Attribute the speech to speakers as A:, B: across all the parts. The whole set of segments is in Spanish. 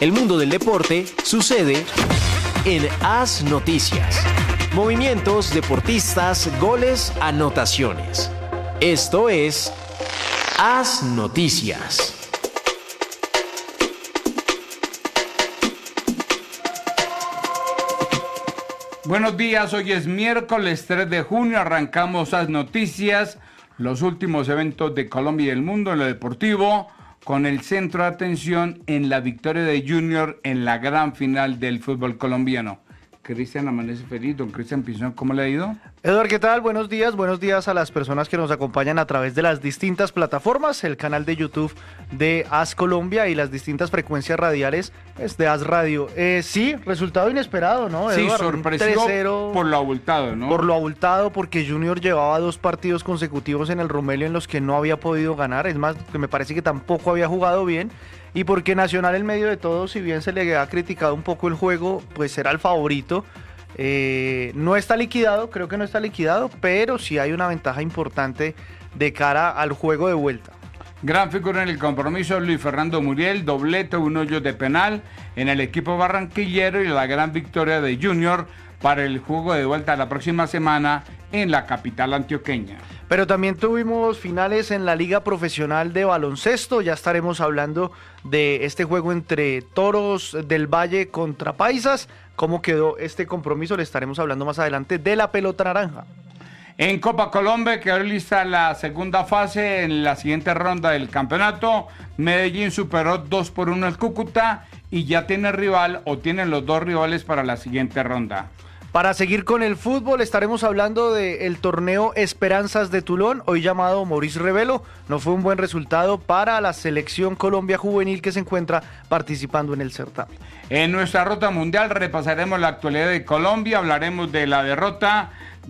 A: El mundo del deporte sucede en AS Noticias. Movimientos, deportistas, goles, anotaciones. Esto es AS Noticias.
B: Buenos días, hoy es miércoles 3 de junio, arrancamos AS Noticias, los últimos eventos de Colombia y el mundo en lo deportivo, con el centro de atención en la victoria de Junior en la gran final del fútbol colombiano. Cristian amanece feliz. Don Cristian Pinzón, ¿cómo le ha ido?
C: Eduardo, ¿qué tal? Buenos días a las personas que nos acompañan a través de las distintas plataformas, el canal de YouTube de AS Colombia y las distintas frecuencias radiales de AS Radio. Sí, resultado inesperado, ¿no, Eduardo?
B: Sí, sorpresivo por lo abultado, ¿no?
C: Por lo abultado, porque Junior llevaba 2 partidos consecutivos en el Romelio en los que no había podido ganar, es más, que me parece que tampoco había jugado bien. Y porque Nacional, en medio de todo, si bien se le ha criticado un poco el juego, pues era el favorito. No está liquidado, creo que no está liquidado, pero sí hay una ventaja importante de cara al juego de vuelta.
B: Gran figura en el compromiso, Luis Fernando Muriel, doblete, un hoyo de penal en el equipo barranquillero y la gran victoria de Junior para el juego de vuelta la próxima semana en la capital antioqueña.
C: Pero también tuvimos finales en la Liga Profesional de Baloncesto, ya estaremos hablando de este juego entre Toros del Valle contra Paisas, cómo quedó este compromiso, le estaremos hablando más adelante de la pelota naranja.
B: En Copa Colombia quedó lista la segunda fase en la siguiente ronda del campeonato. Medellín superó 2-1 al Cúcuta y ya tiene rival o tienen los 2 rivales para la siguiente ronda.
C: Para seguir con el fútbol, estaremos hablando del torneo Esperanzas de Tulón, hoy llamado Maurice Revelo. No fue un buen resultado para la selección Colombia juvenil que se encuentra participando en el certamen.
B: En nuestra ruta mundial repasaremos la actualidad de Colombia, hablaremos de la derrota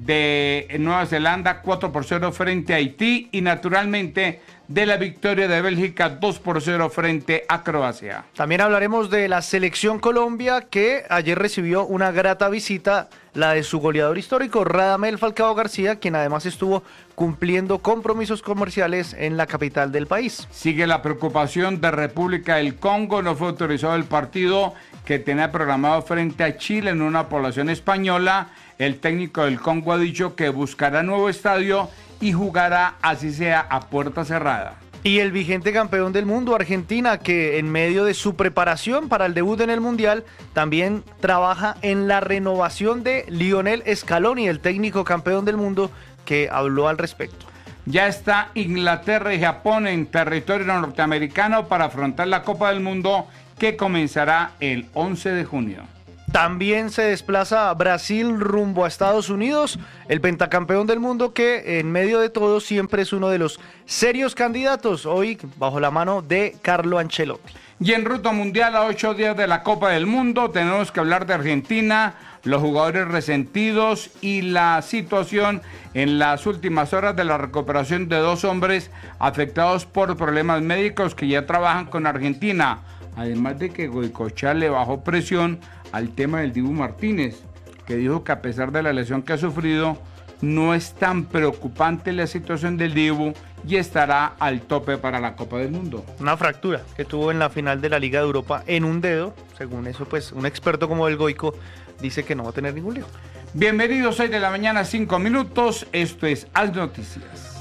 B: de Nueva Zelanda 4-0 frente a Haití y naturalmente de la victoria de Bélgica 2-0 frente a Croacia.
C: También hablaremos de la selección Colombia que ayer recibió una grata visita, la de su goleador histórico Radamel Falcao García, quien además estuvo cumpliendo compromisos comerciales en la capital del país.
B: Sigue la preocupación de República del Congo, no fue autorizado el partido que tenía programado frente a Chile en una población española. El técnico del Congo ha dicho que buscará nuevo estadio y jugará, así sea, a puerta cerrada.
C: Y el vigente campeón del mundo, Argentina, que en medio de su preparación para el debut en el Mundial, también trabaja en la renovación de Lionel Scaloni, el técnico campeón del mundo, que habló al respecto.
B: Ya está Inglaterra y Japón en territorio norteamericano para afrontar la Copa del Mundo que comenzará el 11 de junio.
C: También se desplaza Brasil rumbo a Estados Unidos, el pentacampeón del mundo que en medio de todo siempre es uno de los serios candidatos, hoy bajo la mano de Carlo Ancelotti.
B: Y en ruta mundial a 8 días de la Copa del Mundo tenemos que hablar de Argentina, los jugadores resentidos y la situación en las últimas horas de la recuperación de 2 hombres afectados por problemas médicos que ya trabajan con Argentina. Además de que Goicoechea le bajó presión al tema del Dibu Martínez, que dijo que a pesar de la lesión que ha sufrido, no es tan preocupante la situación del Dibu y estará al tope para la Copa del Mundo.
C: Una fractura que tuvo en la final de la Liga de Europa en un dedo, según eso pues un experto como el Goico dice que no va a tener ningún lío.
B: Bienvenidos, 6 de la mañana, 5 minutos, esto es AS Noticias.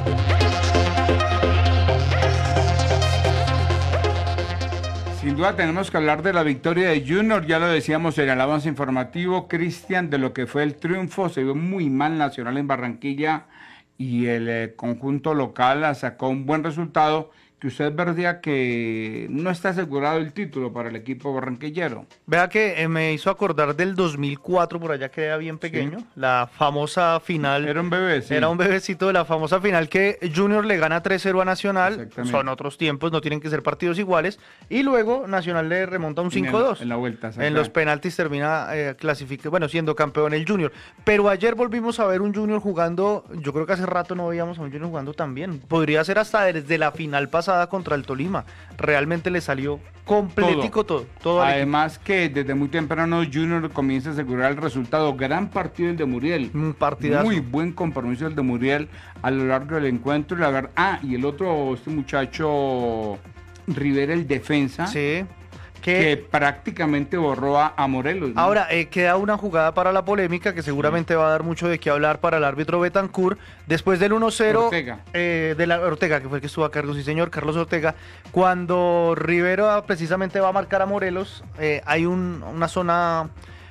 B: Sin duda tenemos que hablar de la victoria de Junior, ya lo decíamos en el avance informativo, Cristian, de lo que fue el triunfo. Se vio muy mal Nacional en Barranquilla y el conjunto local sacó un buen resultado, que usted vería que no está asegurado el título para el equipo barranquillero.
C: Vea que me hizo acordar del 2004, por allá que era bien pequeño, sí. La famosa final.
B: Era un bebé, sí.
C: Era un bebecito de la famosa final que Junior le gana 3-0 a Nacional. Son otros tiempos, no tienen que ser partidos iguales. Y luego Nacional le remonta un 5-2.
B: En la vuelta.
C: En los penaltis termina siendo campeón el Junior. Pero ayer volvimos a ver un Junior jugando, yo creo que hace rato no veíamos a un Junior jugando tan bien. Podría ser hasta desde la final pasada contra el Tolima. Realmente le salió completico todo.
B: Además que desde muy temprano Junior comienza a asegurar el resultado. Gran partido el de Muriel.
C: Un partidazo.
B: Muy buen compromiso el de Muriel a lo largo del encuentro. Y el otro, este muchacho Rivera, el defensa.
C: Sí.
B: que prácticamente borró a Morelos, ¿no?
C: Ahora, queda una jugada para la polémica que seguramente va a dar mucho de qué hablar para el árbitro Betancur. Después del 1-0
B: Ortega.
C: Ortega, que fue el que estuvo a cargo, sí señor, Carlos Ortega, cuando Rivero precisamente va a marcar a Morelos, hay una zona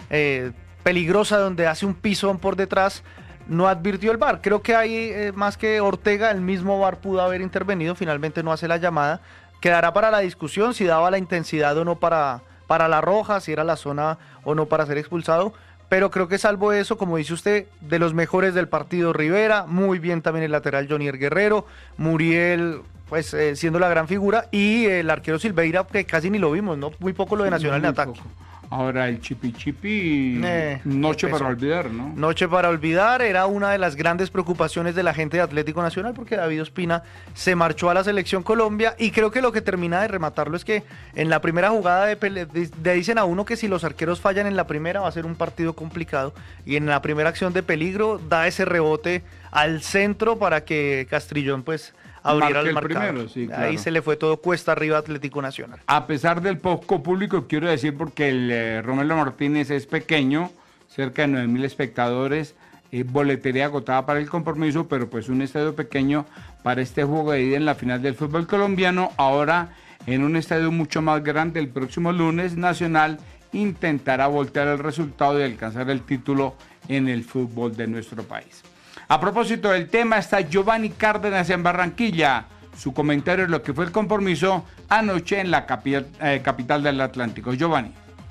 C: peligrosa donde hace un pisón por detrás. No advirtió el VAR. Creo que hay más que Ortega, el mismo VAR pudo haber intervenido, finalmente no hace la llamada. Quedará para la discusión si daba la intensidad o no para la roja, si era la zona o no para ser expulsado. Pero creo que salvo eso, como dice usted, de los mejores del partido Rivera, muy bien también el lateral Jonier Guerrero, Muriel pues siendo la gran figura, y el arquero Silveira, que casi ni lo vimos, ¿no? Muy poco lo de Nacional en ataque.
B: Poco. Ahora el chipi, noche para olvidar, ¿no?
C: Noche para olvidar, era una de las grandes preocupaciones de la gente de Atlético Nacional, porque David Ospina se marchó a la Selección Colombia, y creo que lo que termina de rematarlo es que en la primera jugada le dicen a uno que si los arqueros fallan en la primera va a ser un partido complicado, y en la primera acción de peligro da ese rebote al centro para que Castrillón pues abriera el marcador.
B: Primero, sí, claro.
C: Ahí se le fue todo cuesta arriba a Atlético Nacional.
B: A pesar del poco público, quiero decir, porque el Romelo Martínez es pequeño, cerca de 9.000 espectadores, boletería agotada para el compromiso, pero pues un estadio pequeño para este juego de ida en la final del fútbol colombiano. Ahora en un estadio mucho más grande, el próximo lunes, Nacional intentará voltear el resultado y alcanzar el título en el fútbol de nuestro país. A propósito del tema, está Giovanni Cárdenas en Barranquilla. Su comentario es lo que fue el compromiso anoche en la capital del Atlántico. Giovanni.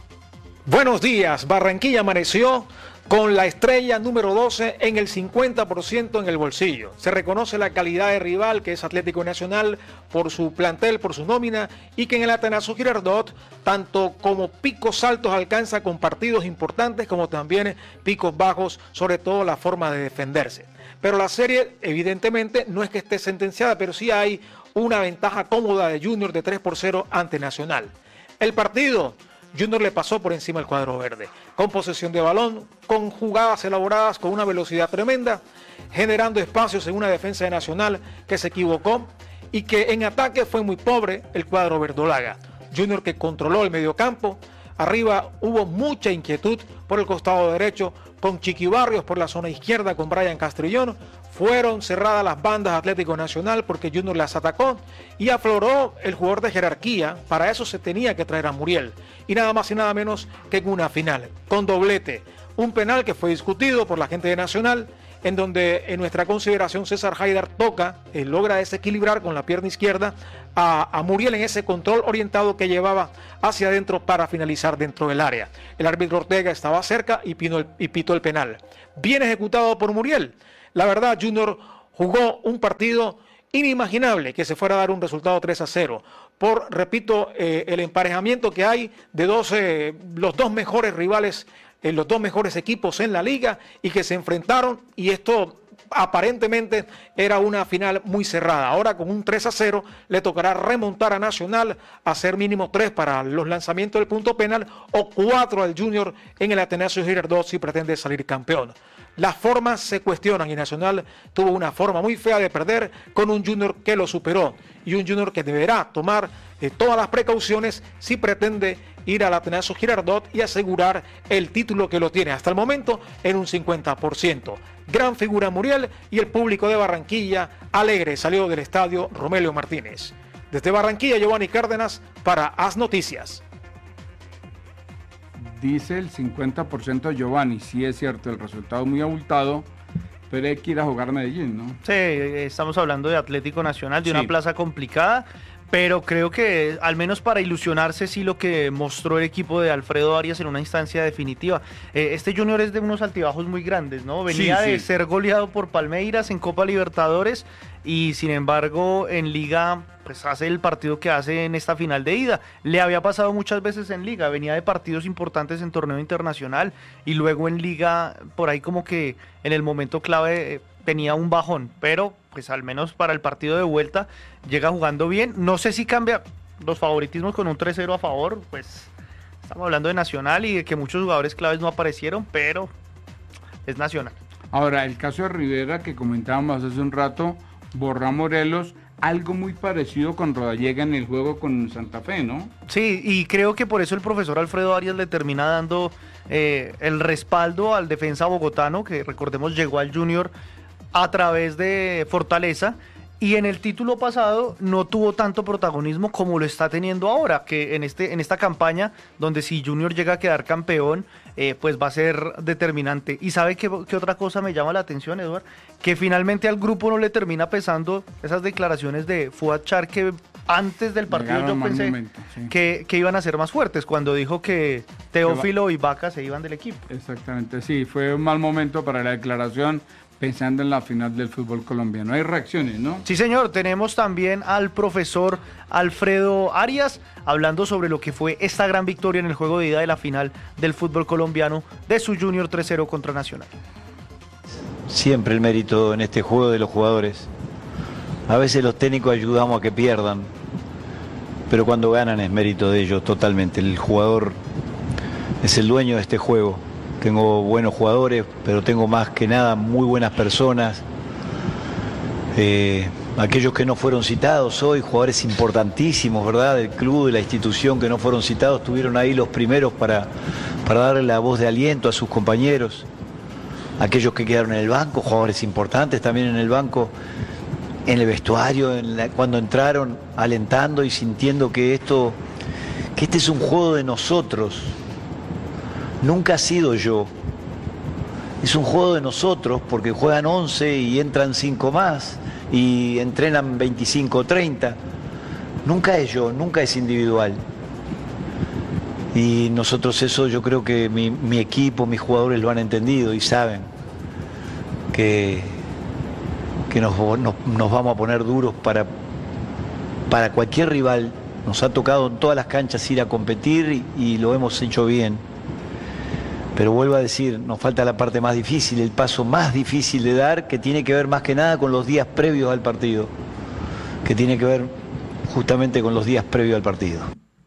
D: Buenos días. Barranquilla amaneció con la estrella número 12 en el 50% en el bolsillo. Se reconoce la calidad de rival que es Atlético Nacional por su plantel, por su nómina, y que en el Atanasio Girardot tanto como picos altos alcanza con partidos importantes como también picos bajos, sobre todo la forma de defenderse. Pero la serie evidentemente no es que esté sentenciada, pero sí hay una ventaja cómoda de Junior de 3-0 ante Nacional. El partido, Junior le pasó por encima al cuadro verde, con posesión de balón, con jugadas elaboradas con una velocidad tremenda, generando espacios en una defensa de Nacional que se equivocó y que en ataque fue muy pobre el cuadro verdolaga. Junior que controló el mediocampo, arriba hubo mucha inquietud por el costado derecho, con Chiqui Barrios por la zona izquierda con Brian Castrillón. Fueron cerradas las bandas Atlético Nacional porque Junior las atacó y afloró el jugador de jerarquía. Para eso se tenía que traer a Muriel. Y nada más y nada menos que en una final, con doblete. Un penal que fue discutido por la gente de Nacional, en donde en nuestra consideración César Haidar toca, logra desequilibrar con la pierna izquierda a Muriel en ese control orientado que llevaba hacia adentro para finalizar dentro del área. El árbitro Ortega estaba cerca y pitó el penal. Bien ejecutado por Muriel. La verdad, Junior jugó un partido inimaginable que se fuera a dar un resultado 3-0. Por, repito, el emparejamiento que hay de los dos mejores rivales, los dos mejores equipos en la liga y que se enfrentaron, y esto aparentemente era una final muy cerrada. Ahora con un 3-0 le tocará remontar a Nacional, hacer mínimo 3 para los lanzamientos del punto penal o 4 al Junior en el Atanasio Girardot si pretende salir campeón. Las formas se cuestionan y Nacional tuvo una forma muy fea de perder con un Junior que lo superó y un Junior que deberá tomar todas las precauciones si pretende ir al Atanasio Girardot y asegurar el título que lo tiene hasta el momento en un 50%. Gran figura Muriel y el público de Barranquilla alegre salió del estadio Romelio Martínez. Desde Barranquilla, Giovanni Cárdenas para As Noticias.
B: Dice el 50% Giovanni, sí es cierto, el resultado muy abultado, pero hay que ir a jugar Medellín, ¿no?
C: Sí, estamos hablando de Atlético Nacional, de una plaza complicada, pero creo que al menos para ilusionarse sí lo que mostró el equipo de Alfredo Arias en una instancia definitiva. Este Junior es de unos altibajos muy grandes, ¿no? Venía de ser goleado por Palmeiras en Copa Libertadores y sin embargo en Liga pues hace el partido que hace en esta final de ida. Le había pasado muchas veces en Liga, venía de partidos importantes en torneo internacional y luego en Liga por ahí como que en el momento clave tenía un bajón, pero pues al menos para el partido de vuelta llega jugando bien. No sé si cambia los favoritismos con un 3-0 a favor, pues estamos hablando de Nacional y de que muchos jugadores claves no aparecieron, pero es Nacional.
B: Ahora, el caso de Rivera que comentábamos hace un rato, borró a Morelos, algo muy parecido con Rodallega en el juego con Santa Fe, ¿no?
C: Sí, y creo que por eso el profesor Alfredo Arias le termina dando el respaldo al defensa bogotano, que recordemos llegó al Junior a través de Fortaleza, y en el título pasado no tuvo tanto protagonismo como lo está teniendo ahora, que en esta campaña, donde si Junior llega a quedar campeón, pues va a ser determinante. ¿Y sabe qué otra cosa me llama la atención, Eduardo? Que finalmente al grupo no le termina pesando esas declaraciones de Fuad Char, que antes del partido yo pensé sí, que iban a ser más fuertes, cuando dijo que Teófilo y Vaca se iban del equipo.
B: Exactamente, sí, fue un mal momento para la declaración, pensando en la final del fútbol colombiano. Hay reacciones, ¿no?
C: Sí, señor. Tenemos también al profesor Alfredo Arias hablando sobre lo que fue esta gran victoria en el juego de ida de la final del fútbol colombiano de su Junior 3-0 contra Nacional.
E: Siempre el mérito en este juego de los jugadores. A veces los técnicos ayudamos a que pierdan, pero cuando ganan es mérito de ellos totalmente. El jugador es el dueño de este juego. Tengo buenos jugadores, pero tengo más que nada muy buenas personas. Aquellos que no fueron citados hoy, jugadores importantísimos, ¿verdad? Del club, de la institución, que no fueron citados, estuvieron ahí los primeros para darle la voz de aliento a sus compañeros. Aquellos que quedaron en el banco, jugadores importantes también en el banco, en el vestuario, cuando entraron alentando y sintiendo que este es un juego de nosotros. Nunca ha sido yo. Es un juego de nosotros porque juegan 11 y entran 5 más y entrenan 25 o 30. Nunca es yo, nunca es individual. Y nosotros eso yo creo que mi equipo, mis jugadores lo han entendido y saben que nos vamos a poner duros para cualquier rival. Nos ha tocado en todas las canchas ir a competir y lo hemos hecho bien. Pero vuelvo a decir, nos falta la parte más difícil, el paso más difícil de dar, que tiene que ver más que nada con los días previos al partido. Que tiene que ver justamente con los días previos al partido.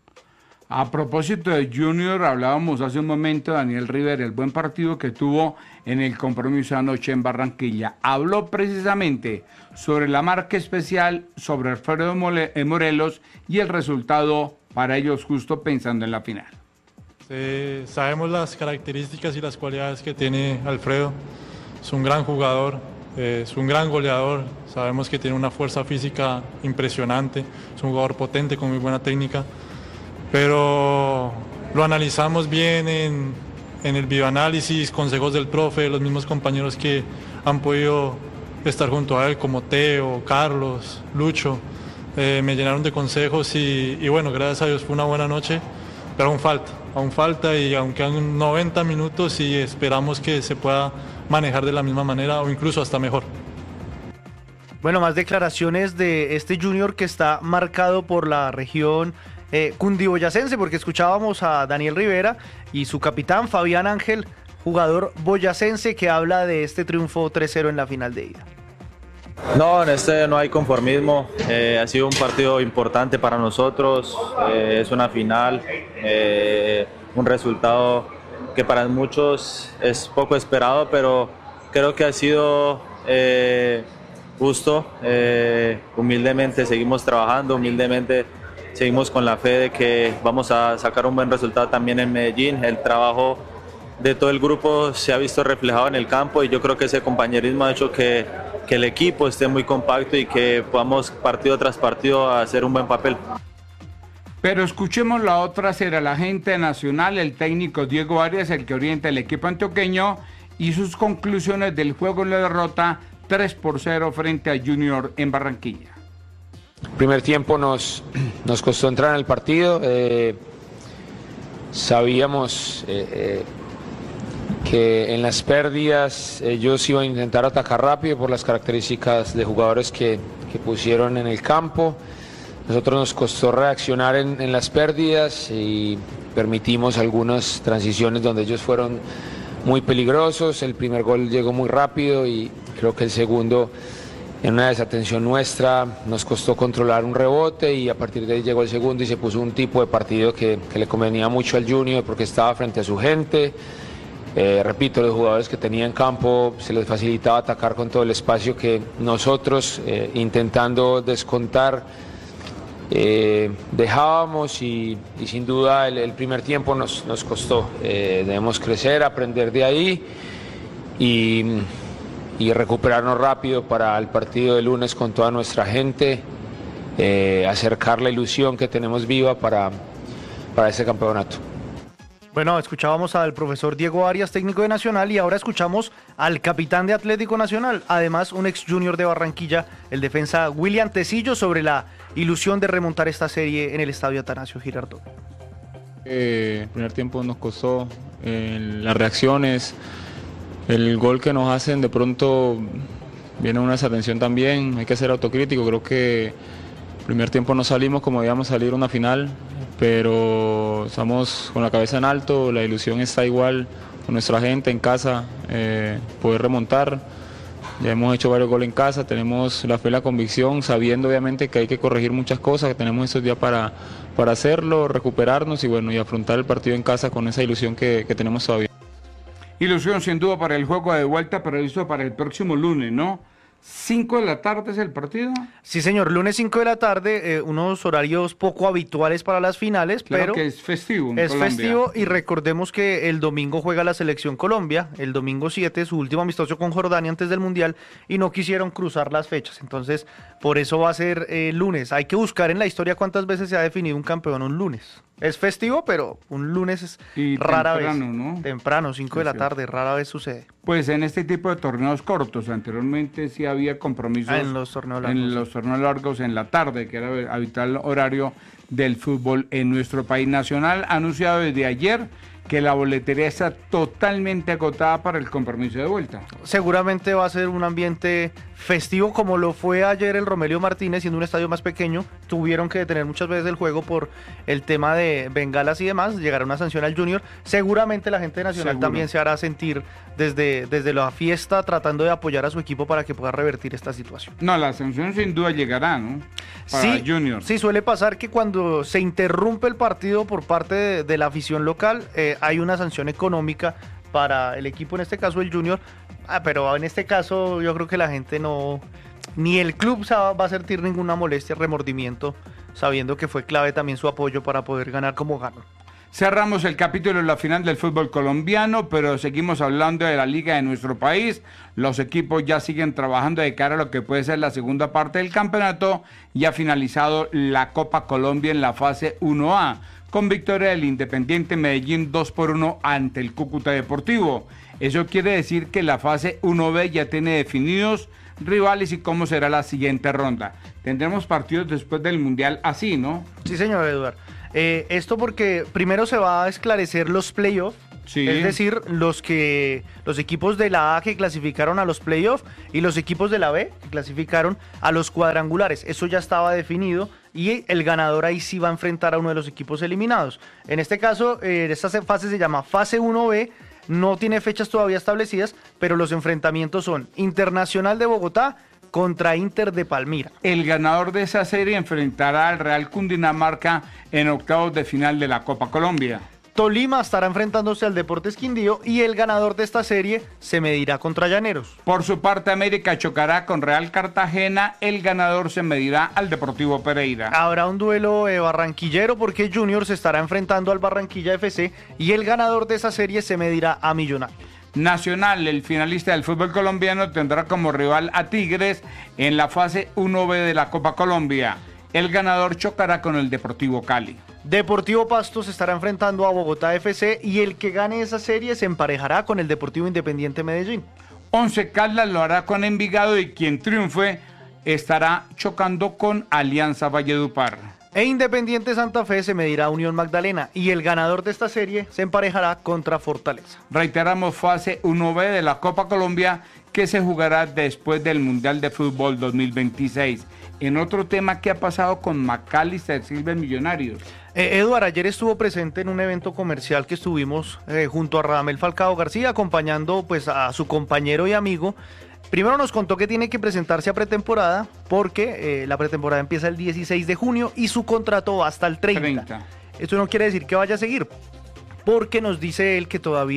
B: A propósito de Junior, hablábamos hace un momento de Daniel Rivera, el buen partido que tuvo en el compromiso anoche en Barranquilla. Habló precisamente sobre la marca especial, sobre Alfredo Morelos y el resultado para ellos, justo pensando en la final.
F: Sabemos las características y las cualidades que tiene Alfredo. Es un gran jugador, es un gran goleador. Sabemos que tiene una fuerza física impresionante. Es un jugador potente con muy buena técnica. Pero lo analizamos bien en el videoanálisis, consejos del profe, los mismos compañeros que han podido estar junto a él, como Teo, Carlos, Lucho. Me llenaron de consejos y bueno, gracias a Dios fue una buena noche, pero aún falta y aunque han 90 minutos y esperamos que se pueda manejar de la misma manera o incluso hasta mejor.
C: Bueno, más declaraciones de este Junior que está marcado por la región cundiboyacense, porque escuchábamos a Daniel Rivera y su capitán Fabián Ángel, jugador boyacense, que habla de este triunfo 3-0 en la final de ida.
G: No, en este no hay conformismo, ha sido un partido importante para nosotros, es una final, un resultado que para muchos es poco esperado, pero creo que ha sido justo, humildemente seguimos trabajando, humildemente seguimos con la fe de que vamos a sacar un buen resultado también en Medellín. El trabajo de todo el grupo se ha visto reflejado en el campo y yo creo que ese compañerismo ha hecho que el equipo esté muy compacto y que podamos partido tras partido hacer un buen papel.
B: Pero escuchemos la otra será la gente nacional, el técnico Diego Arias, el que orienta el equipo antioqueño, y sus conclusiones del juego en la derrota 3-0 frente a Junior en Barranquilla.
H: Primer tiempo nos costó entrar en el partido, sabíamos que en las pérdidas ellos iban a intentar atacar rápido por las características de jugadores que pusieron en el campo. Nosotros nos costó reaccionar en las pérdidas y permitimos algunas transiciones donde ellos fueron muy peligrosos. El primer gol llegó muy rápido y creo que el segundo, en una desatención nuestra, nos costó controlar un rebote y a partir de ahí llegó el segundo y se puso un tipo de partido que le convenía mucho al Junior porque estaba frente a su gente. Repito, los jugadores que tenía en campo se les facilitaba atacar con todo el espacio que nosotros, intentando descontar, dejábamos y sin duda el primer tiempo nos costó. Debemos crecer, aprender de ahí y recuperarnos rápido para el partido de lunes con toda nuestra gente, acercar la ilusión que tenemos viva para ese campeonato.
C: Bueno, escuchábamos al profesor Diego Arias, técnico de Nacional, y ahora escuchamos al capitán de Atlético Nacional, además un ex Junior de Barranquilla, el defensa William Tecillo, sobre la ilusión de remontar esta serie en el estadio Atanasio Girardot.
I: El primer tiempo nos costó las reacciones, el gol que nos hacen, de pronto viene una desatención también, hay que ser autocrítico. Creo que el primer tiempo no salimos como debíamos salir una final, pero estamos con la cabeza en alto, la ilusión está igual con nuestra gente en casa, poder remontar. Ya hemos hecho varios goles en casa, tenemos la fe y la convicción, sabiendo obviamente que hay que corregir muchas cosas, que tenemos estos días para hacerlo, recuperarnos y bueno, y afrontar el partido en casa con esa ilusión que tenemos todavía.
B: Ilusión sin duda para el juego de vuelta previsto para el próximo lunes, ¿no? 5 de la tarde es el partido.
C: Sí, señor, lunes 5 de la tarde, unos horarios poco habituales para las finales,
B: claro,
C: pero
B: que es festivo en
C: es
B: Colombia.
C: festivo, y recordemos que el domingo juega la selección Colombia, el domingo 7, su último amistoso con Jordania antes del Mundial, y no quisieron cruzar las fechas, entonces por eso va a ser lunes. Hay que buscar en la historia cuántas veces se ha definido un campeón un lunes. Es festivo, pero un lunes es rara
B: temprano,
C: vez.
B: ¿no?
C: Temprano, 5 de la tarde, rara vez sucede.
B: Pues en este tipo de torneos cortos, anteriormente sí había compromisos
C: en los torneos largos.
B: En los torneos largos en la tarde, que era el habitual horario del fútbol en nuestro país. Nacional ha anunciado desde ayer que la boletería está totalmente agotada para el compromiso de vuelta.
C: Seguramente va a ser un ambiente festivo como lo fue ayer el Romelio Martínez, siendo un estadio más pequeño. Tuvieron que detener muchas veces el juego por el tema de bengalas y demás. Llegaron una sanción al Junior. Seguramente la gente de Nacional también se hará sentir desde la fiesta, tratando de apoyar a su equipo para que pueda revertir esta situación.
B: No, la sanción sin duda llegará, ¿no? Para Junior.
C: Sí, suele pasar que cuando se interrumpe el partido por parte de la afición local, hay una sanción económica para el equipo, en este caso el Junior, pero en este caso yo creo que la gente no, ni el club va a sentir ninguna molestia, remordimiento, sabiendo que fue clave también su apoyo para poder ganar como ganó.
B: Cerramos el capítulo de la final del fútbol colombiano, pero seguimos hablando de la liga de nuestro país. Los equipos ya siguen trabajando de cara a lo que puede ser la segunda parte del campeonato. Ya ha finalizado la Copa Colombia en la fase 1A, con victoria del Independiente Medellín 2-1 ante el Cúcuta Deportivo. Eso quiere decir que la fase 1B ya tiene definidos rivales y cómo será la siguiente ronda. Tendremos partidos después del Mundial así, ¿no?
C: Sí, señor Eduardo. Esto porque primero se va a esclarecer los playoffs, sí. Es decir, los equipos de la A que clasificaron a los playoffs y los equipos de la B que clasificaron a los cuadrangulares. Eso ya estaba definido y el ganador ahí sí va a enfrentar a uno de los equipos eliminados. En este caso, esta fase se llama fase 1B, no tiene fechas todavía establecidas, pero los enfrentamientos son Internacional de Bogotá contra Inter de Palmira.
B: El ganador de esa serie enfrentará al Real Cundinamarca en octavos de final de la Copa Colombia.
C: Tolima estará enfrentándose al Deportes Quindío y el ganador de esta serie se medirá contra Llaneros.
B: Por su parte, América chocará con Real Cartagena, el ganador se medirá al Deportivo Pereira.
C: Habrá un duelo barranquillero porque Junior se estará enfrentando al Barranquilla FC y el ganador de esa serie se medirá a Millonarios.
B: Nacional, el finalista del fútbol colombiano, tendrá como rival a Tigres en la fase 1B de la Copa Colombia. El ganador chocará con el Deportivo Cali.
C: Deportivo Pasto se estará enfrentando a Bogotá FC y el que gane esa serie se emparejará con el Deportivo Independiente Medellín.
B: Once Caldas lo hará con Envigado y quien triunfe estará chocando con Alianza Valledupar.
C: E Independiente Santa Fe se medirá a Unión Magdalena y el ganador de esta serie se emparejará contra Fortaleza.
B: Reiteramos, fase 1B de la Copa Colombia que se jugará después del Mundial de Fútbol 2026. En otro tema, ¿qué ha pasado con Macalister Silva en Millonarios?
C: Eduardo, ayer estuvo presente en un evento comercial que estuvimos junto a Radamel Falcao García, acompañando pues a su compañero y amigo. Primero nos contó que tiene que presentarse a pretemporada porque la pretemporada empieza el 16 de junio y su contrato va hasta el 30. Esto no quiere decir que vaya a seguir, porque nos dice él que todavía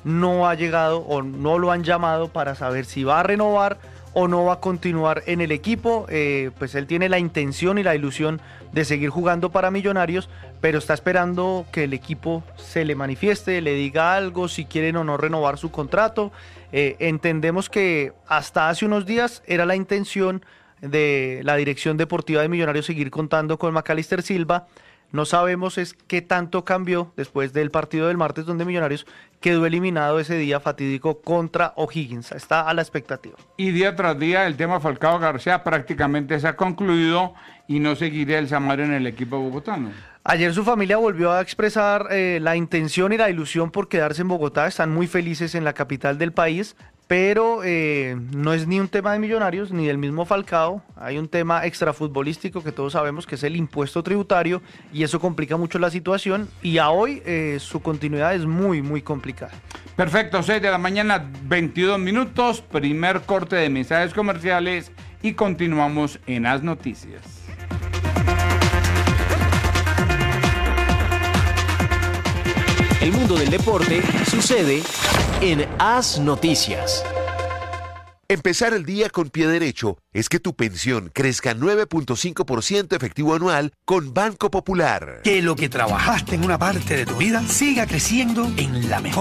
C: no ha llegado o no lo han llamado para saber si va a renovar o no va a continuar en el equipo. Pues él tiene la intención y la ilusión de seguir jugando para Millonarios, pero está esperando que el equipo se le manifieste, le diga algo, si quieren o no renovar su contrato. Entendemos que hasta hace unos días era la intención de la dirección deportiva de Millonarios seguir contando con Macalister Silva. No sabemos es qué tanto cambió después del partido del martes, donde Millonarios quedó eliminado ese día fatídico contra O'Higgins. Está a la expectativa.
B: Y día tras día el tema Falcao García prácticamente se ha concluido y no seguiría el Samario en el equipo bogotano.
C: Ayer su familia volvió a expresar la intención y la ilusión por quedarse en Bogotá. Están muy felices en la capital del país, pero no es ni un tema de Millonarios ni del mismo Falcao. Hay un tema extrafutbolístico que todos sabemos que es el impuesto tributario, y eso complica mucho la situación, y a hoy su continuidad es muy complicada.
B: Perfecto, 6 de la mañana, 22 minutos, primer corte de mensajes comerciales y continuamos en As Noticias.
A: El mundo del deporte sucede en As Noticias.
J: Empezar el día con pie derecho es que tu pensión crezca 9.5% efectivo anual con Banco Popular.
K: Que lo que trabajaste en una parte de tu vida siga creciendo en la mejor